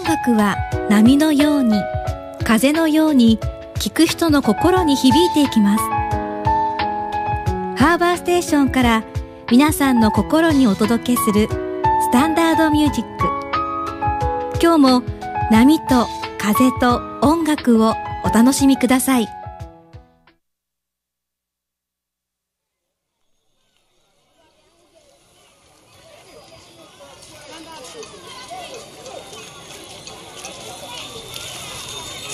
楽は波のように風のように聴く人の心に響いていきます。ハーバーステーションから皆さんの心にお届けするスタンダードミュージック。今日も波と風と音楽をお楽しみください。